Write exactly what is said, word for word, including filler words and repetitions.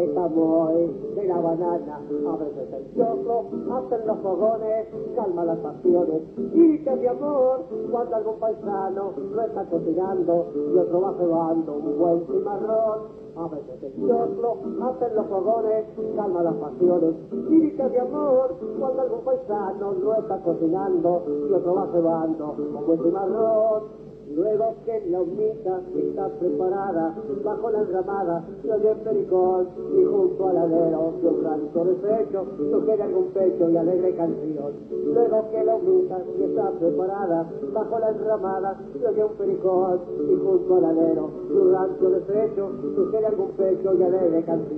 gusta muy de la banana, a veces el choclo, hacen los fogones, calma las pasiones, tiritas de amor, cuando algún paisano lo está cocinando y otro va cebando un buen cimarrón. A veces el choclo, hacen los fogones, calma las pasiones, tiritas de amor, cuando algún paisano lo está cocinando y otro va cebando un buen cimarrón. Luego que la humita está preparada, bajo la enramada se oye el pericón, y junto al alero de un rancho de pecho sugiere algún pecho y alegre canción. Luego que la humita está preparada, bajo la enramada se oye un pericón, y junto al alero de un rancho de pecho sugiere algún pecho y alegre canción.